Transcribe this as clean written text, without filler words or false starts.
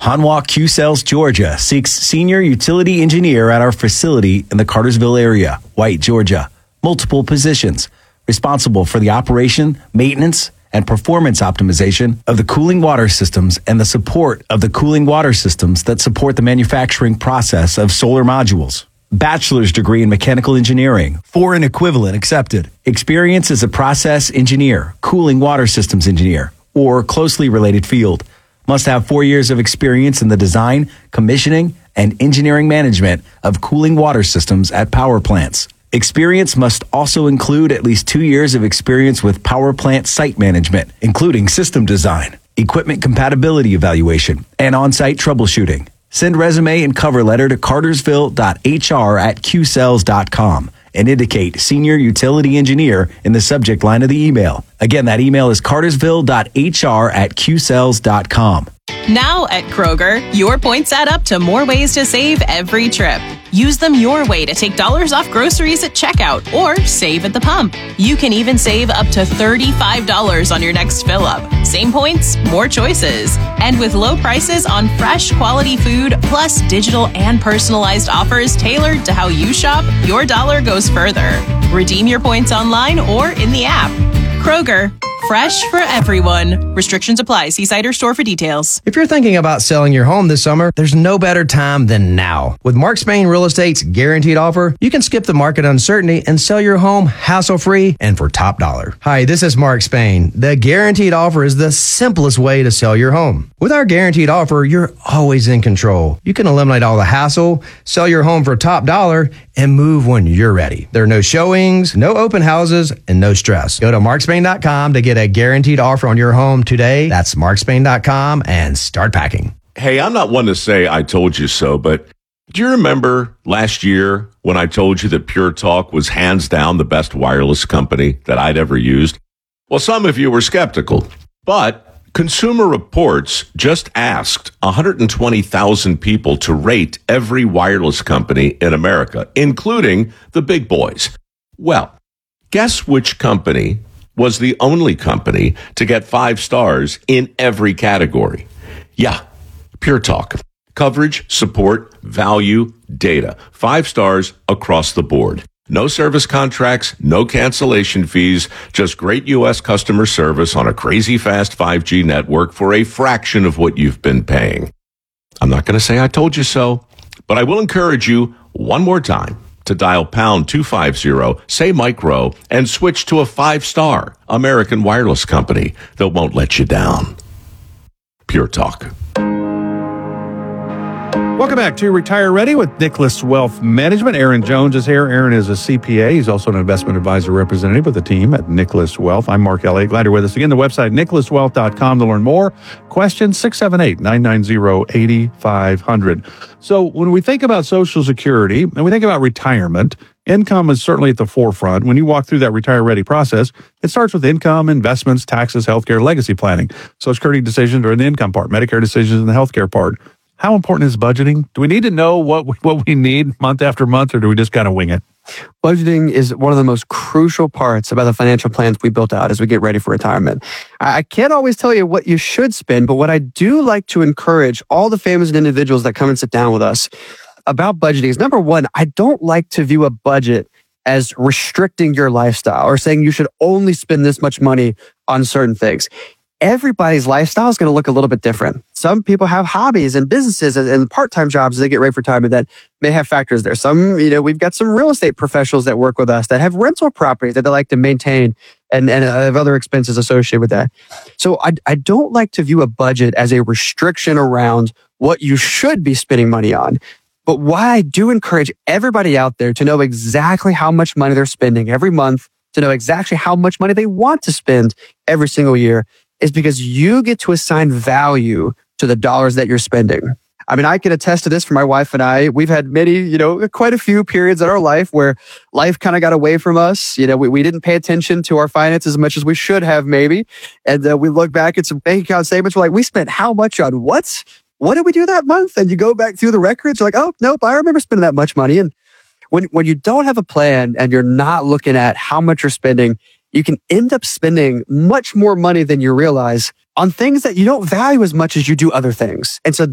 Hanwha Q-Cells, Georgia seeks senior utility engineer at our facility in the Cartersville area, White, Georgia. Multiple positions, responsible for the operation, maintenance, and performance optimization of the cooling water systems and the support of the cooling water systems that support the manufacturing process of solar modules. Bachelor's degree in mechanical engineering, foreign equivalent accepted. Experience as a process engineer, cooling water systems engineer, or closely related field. Must have 4 years of experience in the design, commissioning, and engineering management of cooling water systems at power plants. Experience must also include at least 2 years of experience with power plant site management, including system design, equipment compatibility evaluation, and on-site troubleshooting. Send resume and cover letter to cartersville.hr@qcells.com and indicate senior utility engineer in the subject line of the email. Again, that email is cartersville.hr@qcells.com. Now at Kroger, your points add up to more ways to save every trip. Use them your way to take dollars off groceries at checkout or save at the pump. You can even save up to $35 on your next fill up. Same points, more choices. And with low prices on fresh quality food, plus digital and personalized offers tailored to how you shop, your dollar goes further. Redeem your points online or in the app. Kroger, fresh for everyone. Restrictions apply. See site or store for details. If you're thinking about selling your home this summer, there's no better time than now. With Mark Spain Real Estate's guaranteed offer, you can skip the market uncertainty and sell your home hassle-free and for top dollar. Hi, this is Mark Spain. The guaranteed offer is the simplest way to sell your home. With our guaranteed offer, you're always in control. You can eliminate all the hassle, sell your home for top dollar, and move when you're ready. There are no showings, no open houses, and no stress. Go to markspain.com to get a guaranteed offer on your home today. That's markspain.com and start packing. Hey, I'm not one to say I told you so, but do you remember last year when I told you that Pure Talk was hands down the best wireless company that I'd ever used? Well, some of you were skeptical, but Consumer Reports just asked 120,000 people to rate every wireless company in America, including the big boys. Well, guess which company was the only company to get 5 stars in every category? Yeah, Pure Talk. Coverage, support, value, data. 5 stars across the board. No service contracts, no cancellation fees, just great U.S. customer service on a crazy fast 5G network for a fraction of what you've been paying. I'm not going to say I told you so, but I will encourage you one more time to dial pound 250, say micro, and switch to a 5-star American wireless company that won't let you down. Pure Talk. Welcome back to Retire Ready with Nicholas Wealth Management. Aaron Jones is here. Aaron is a CPA. He's also an investment advisor representative with the team at Nicholas Wealth. I'm Mark Elliott. Glad you're with us again. The website, nicholaswealth.com to learn more. Question 678-990-8500. So when we think about Social Security and we think about retirement, income is certainly at the forefront. When you walk through that Retire Ready process, it starts with income, investments, taxes, healthcare, legacy planning. Social Security decisions are in the income part, Medicare decisions in the healthcare part. How important is budgeting? Do we need to know what we need month after month, or do we just kind of wing it? Budgeting is one of the most crucial parts about the financial plans we built out as we get ready for retirement. I can't always tell you what you should spend, but what I do like to encourage all the families and individuals that come and sit down with us about budgeting is, number one, I don't like to view a budget as restricting your lifestyle or saying you should only spend this much money on certain things. Everybody's lifestyle is going to look a little bit different. Some people have hobbies and businesses and part-time jobs as they get ready for retirement that may have factors there. Some, we've got some real estate professionals that work with us that have rental properties that they like to maintain and have other expenses associated with that. So I don't like to view a budget as a restriction around what you should be spending money on. But why I do encourage everybody out there to know exactly how much money they're spending every month, to know exactly how much money they want to spend every single year, is because you get to assign value to the dollars that you're spending. I mean, I can attest to this for my wife and I. We've had many, quite a few periods in our life where life kind of got away from us. We didn't pay attention to our finances as much as we should have maybe. And we look back at some bank account statements. We're like, we spent how much on what? What did we do that month? And you go back through the records. You're like, oh, nope, I remember spending that much money. And when you don't have a plan and you're not looking at how much you're spending, you can end up spending much more money than you realize on things that you don't value as much as you do other things. And so